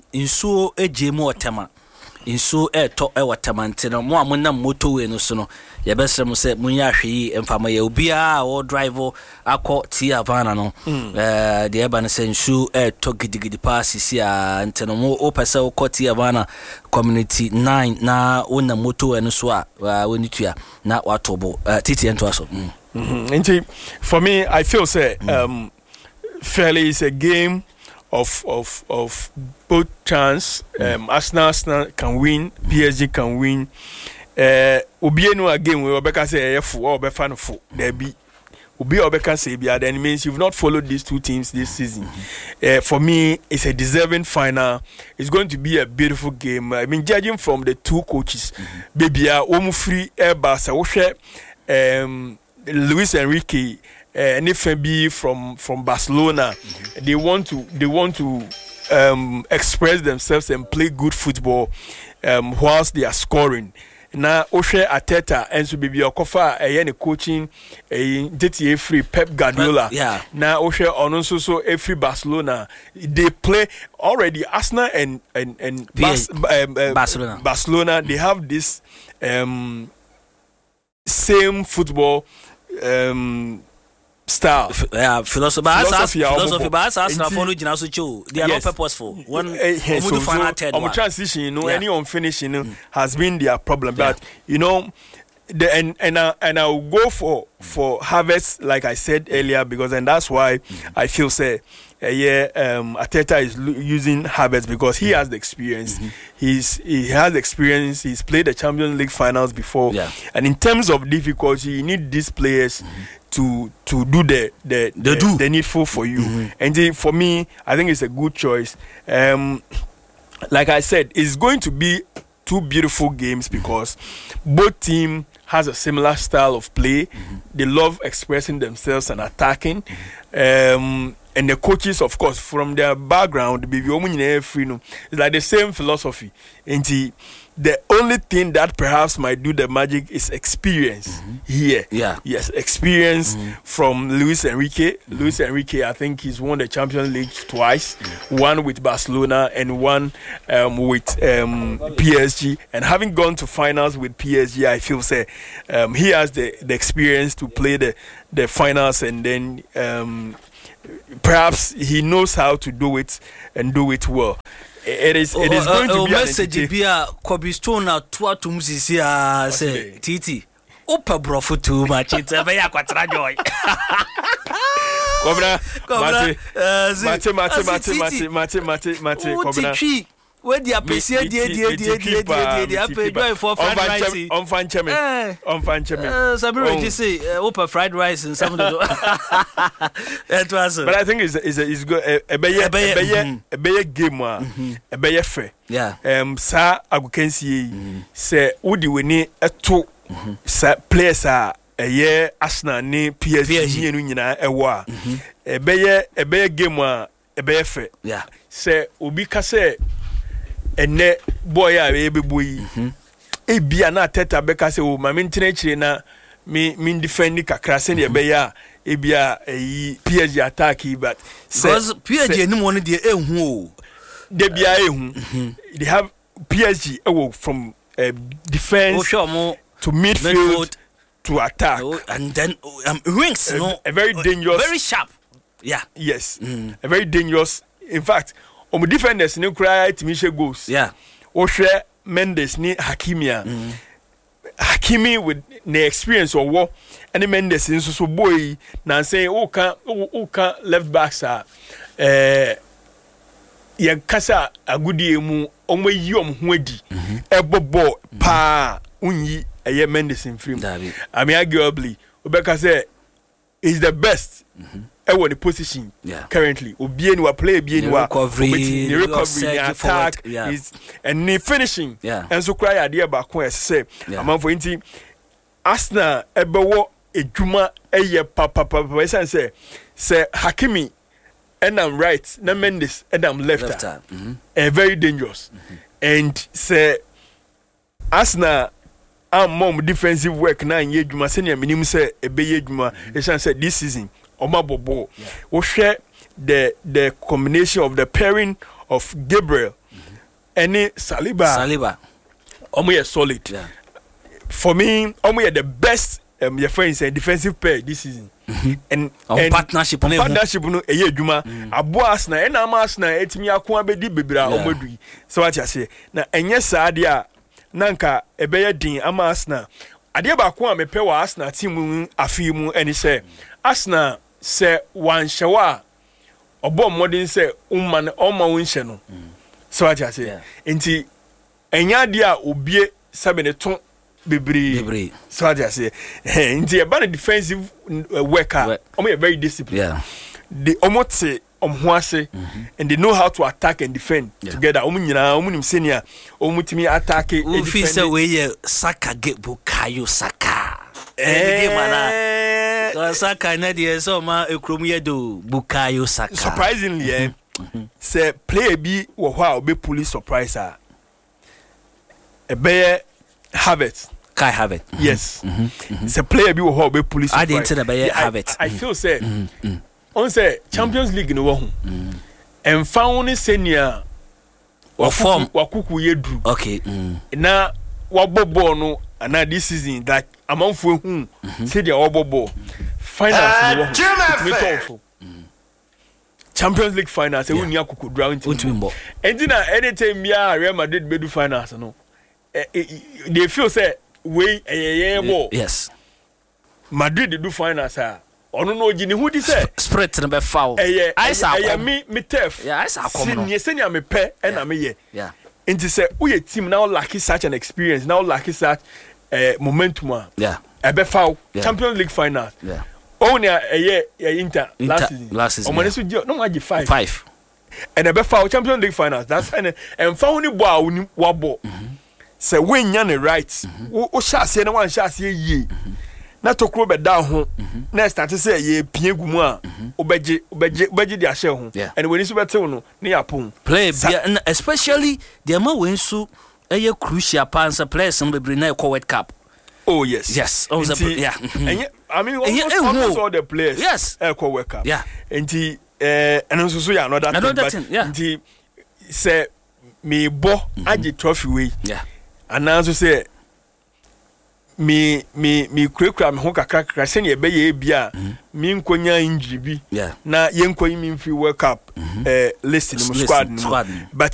insuo ejemu otema insuo eto ewotema no mo amona motorway no so no ye besere mo se munya hwe emfama ye obia o drive akọ ti avana no de eba no se insuo eto gidigidi pass si a nteno mo opese okọ ti avana community 9 na wona motorway no so a woni tua na watobo titi ento aso for me I feel say fairly is a game of both chance. Arsenal can win, PSG can win. Obienu again we obeka say efu or be fan fo there be obi obeka say bia then means you've not followed these two teams this season. For me it's a deserving final. It's going to be a beautiful game. I mean judging from the two coaches baby omu free Barca wo hwe Luis Enrique and FB from Barcelona, they want to express themselves and play good football whilst they are scoring. Now Oshe Arteta and so be okofa any coaching a free Pep Guardiola. Now Oshe on so every Barcelona they play already Arsenal and Barcelona they have this same football style, philosophy, but Arsenal follow Ginaso Cho. They are not purposeful. One transition, you know, any on finishing has been their problem. But you know, and I'll go for Havertz, like I said earlier, because and that's why I feel say Arteta is using Havertz because he has the experience. He has experience. He's played the Champions League finals before, and in terms of difficulty, you need these players to do the needful for you. And for me, I think it's a good choice. Like I said, it's going to be two beautiful games because both teams has a similar style of play. They love expressing themselves and attacking. And the coaches, of course, from their background, it's like the same philosophy. And the only thing that perhaps might do the magic is experience here. Yes, experience from Luis Enrique. Luis Enrique, I think he's won the Champions League twice. One with Barcelona and one with PSG. And having gone to finals with PSG, I feel say he has the experience to play the finals, and then perhaps he knows how to do it and do it well. It is going to be message be a Kobe Stone to musisi say Titi opa brofo too much it's a very kwatra joy mate where the appreciate the appreciate for fried rice on fan cheme Samuel just say opa fried rice and some of it was but I think it's good a be game a be fair sa agukensi say udi we ni eto sa players a Arsenal ni PSG no nyina ewo a e be game a e be fair say obi ka say ene boy a ebeboyi ebia na Arteta beka se o ma me ntenechire na me defend kakra se ne ebeya ebia PSG attack but because PSG no one dey ehu o dey bia ehu they have PSG from defense to midfield to attack and then wings a very dangerous, very sharp yes a very dangerous. In fact omo defenders ni cry to Michel goals. O share Mendes ni Hakimi with the experience or war and Mendes in so boy na say o ka left backs are ya kasa agudie mu omo yi ho adi ebobo pa unyi eye Mendes in frame. I mean arguably Obeka say is the best the position currently. Obieni wa play bieni wa recovery attack is and the finishing and so cry idea back when say among for inti Arsenal ebewo ejuma eye papa say Hakimi and I'm right na Mendes and I'm left very dangerous and say Arsenal mom defensive work na nye ejuma senior minimum say ebeye ejuma say this season Omabobo. We share the combination of the pairing of Gabriel and Saliba. Omo solid. Yeah. For me, Omo the best your friends say defensive pair this season. And partnership no eye adwuma abo Arsenal and am Arsenal etimi akon abedi bebra omodui so what you say na enye saade a nanka ebeye din am Arsenal ade ba ko a mepe wa Arsenal team afi mu eni say Arsenal say wan hyewa obo modern say umma won hye no so what you say enti enya ade a obie sabe ne ton Bibri. So I just say, indeed, about a defensive worker, very disciplined. Yeah. They almost say, and they know how to attack and defend together. Senior, attack it. If it's a way, Saka get Bukayo Saka. Saka, Nadia, so ma Ukrumia do Bukayo Saka. Surprisingly, say, play be or be police surprise. A bear. Kai Havertz. Yes. It's a player be who be police. I didn't say Havertz. I feel say on say Champions League no one. And found senior or form wakuku yedru. Okay. Na wabobo no and this season that among for whom say the wabobo finals no. Champions League finals we nya kuku drown team. And then anytime Real Madrid be do finals no. They feel say we yes Madrid do finals ono no gini who di say spread number foul I say me turf yeah I say come no senior me pe na me ye yeah nti say we team now lack such an experience now lack such momentum yeah ebe foul Champions League finals yeah only Inter last season omo so no ma 5 and ebe foul Champions League finals that's and foul ni bo wa bo say when you right o shase na wan shase ye na tokro be da ho na start say ye pie gu mu a obeje di ahye ho and when you betew no na yapon play especially the amount when so eye crucial pass players some be na World Cup. Oh yes yeah I mean almost all the players yes World Cup yeah and also so another thing yeah say me bo agi trophy way yeah and also say me kura me ho kakra say na be ye bia me nkonya injury bi yeah na ye nkoyi me fi World Cup list in my squad but